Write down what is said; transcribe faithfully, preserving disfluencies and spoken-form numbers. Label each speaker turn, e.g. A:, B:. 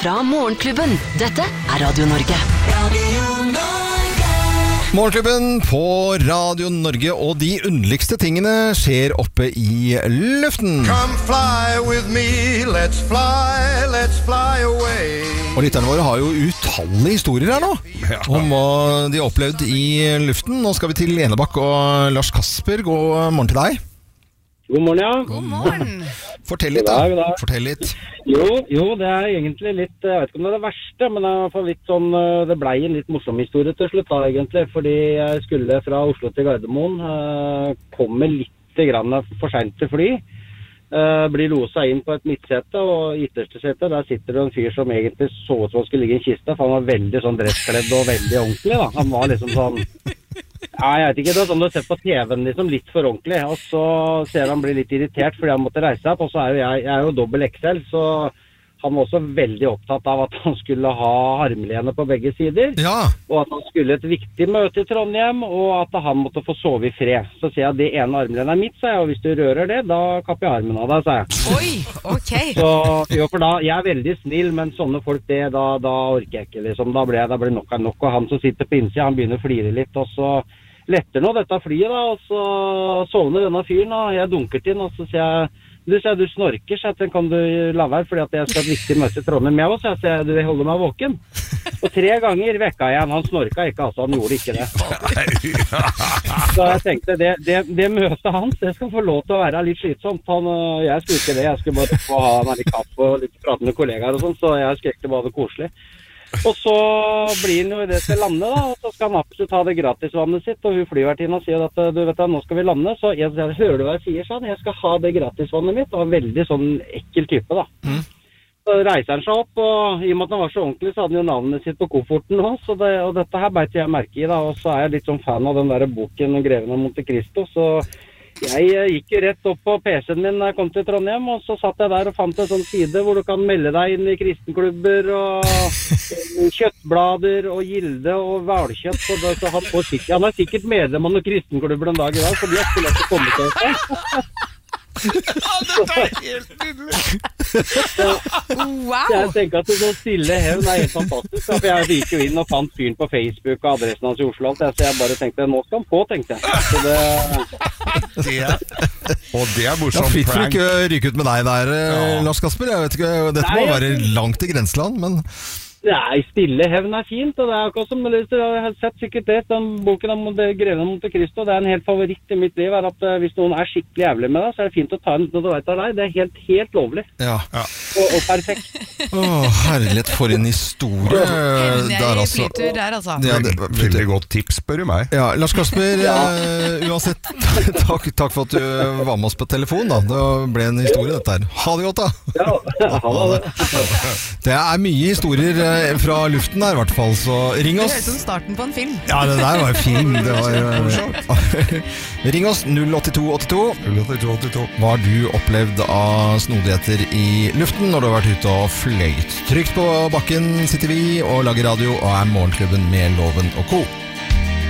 A: fra Morgenklubben. Dette er Radio Norge. Radio Norge.
B: Morgenklubben på Radio Norge, og de underligste tingene skjer oppe i luften.
C: Come fly with me, let's fly, let's fly away.
B: Og lytterne våre har jo utallige historier her nå, ja, om hva de har opplevd i luften. Nå skal vi til Enebakk og Lars Kasper. God morgen til deg.
D: God morgen, ja.
E: God morgen.
B: Fortell litt, da.
D: God dag, god dag.
B: Fortell litt.
D: Jo, jo, det er egentlig litt, jeg vet ikke om det er det verste, men det er i hvert fall litt sånn, det ble en litt morsom historie til slutt da, egentlig, fordi jeg skulle fra Oslo til Gardermoen, komme litt grann for sent til fly, blir loset inn på et midtsete, og i ytterste sete, der sitter det en fyr som egentlig så ut som han skulle ligge i en kiste, for han var veldig sånn dresskledd og veldig ordentlig da. Han var liksom sånn, ja, jeg vet ikke, det er sånn du har sett på T V-en liksom, litt for ordentlig, og så ser han bli litt irritert fordi han måtte reise opp, og så er jo jeg, jeg er jo dobbel X L, så han var også veldig opptatt av at han skulle ha armlene på begge sider,
B: ja,
D: og at han skulle et viktig møte i Trondheim, og at han måtte få sove i fred. Så sier jeg, det ene armlenet er mitt, sa jeg, og hvis du rører det, da kapper jeg armen av deg, sa jeg.
E: Oi, ok.
D: Så, jo, for da, jeg er veldig snill, men sånne folk, det, da, da orker jeg ikke, liksom. Da blir jeg, da blir nok av nok, og han som sitter på innsida, han begynner å flire litt, og så letter nå dette flyet da, og så sovner denne fyren, og jeg dunker til, og så sier jeg, du sier du snorker, så jeg kan du la være, fordi at jeg skal ha et viktig møte i Trondheim med oss, så jeg sier du holder meg våken. Og tre ganger vekka jeg, han snorka ikke, altså han gjorde ikke det. Så jeg tenkte, det, det, det møtet hans, det skal få lov til å være litt slitsomt. Han, jeg skulle ikke det, jeg skulle bare få ha en litt kaffe og litt prate med kollegaer og sånn, så jeg skulle ikke bare det koselig. Og så blir han jo i det til lande da, og så skal han absolutt ha det gratisvannet sitt, og hun flyvertinna sier at du vet da, nå skal vi lande, så jeg sier, hører du hva jeg sier sånn, jeg skal ha det gratisvannet mitt, og en veldig sånn ekkel type da. Mm. Så reiser han seg opp, og i og med at han var så ordentlig, så hadde han jo navnet sitt på kofferten også, og, det, og dette her beit jeg merke i da, og så er jeg litt sånn fan av den der boken Greven av Monte Cristo, så jeg gikk jo rett opp på P C-en min da jeg kom til Trondheim, og så satt jeg der og fant en sånn side hvor du kan melde deg inn i kristenklubber og kjøttblader og gilde og hvalkjøtt, så, det, så han, sikkert, han er sikkert medlem av noen kristenklubber den dag i dag, fordi jeg skulle ikke komme til det.
C: Ja, dette er helt nydelig.
E: Wow.
D: Jeg tenker at det så stille hevn er helt fantastisk, for jeg gikk jo inn og fant fyren på Facebook og adressen hans i Oslo, så jeg bare tenkte, nå skal han på, tenkte jeg. Så det...
C: det er, og det er morsom
B: prank. Ja, fritt for
C: prank.
B: ikke ryke ut med deg der, ja. Lars Kasper. Jeg vet ikke, dette Nei, må være langt i grenseland, men...
D: Nei, stille hevn er fint, og det er akkurat som jeg har sett sikkert det, den boken om Greven av Monte Cristo, det er en helt favoritt i mitt liv, er at hvis noen er skikkelig jævlig med deg, så er det fint å ta en når du vet av deg, det er helt, helt lovlig.
B: Ja. Ja.
D: Og, og perfekt.
B: Åh, herlighet, for en historie.
E: Hevn jeg i flytur der, altså.
C: Ja, det er veldig godt tips, spør du meg.
B: Ja, Lars Kasper, ja. uh, uansett, takk, takk for at du var med oss på telefon, da. Det ble en historie, dette her. Ha det godt, da.
D: Ja, ha det.
B: Det er mye historier fra luften der, i hvert fall, så ring oss.
E: Det høres som starten på en film.
B: Ja, det der var en film. Det var, ring oss null åtte to åtte to. Hva har du opplevd av snodigheter i luften når du har vært ute og fløyt? Trygt på bakken sitter vi og lager radio og er Morgenklubben med Loven og Co.